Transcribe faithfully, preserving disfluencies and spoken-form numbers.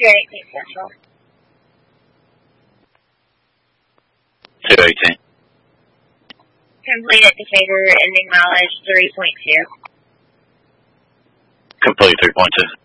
two eighteen Central. two eighteen. Complete indicator, ending mileage three point two. Complete three point two.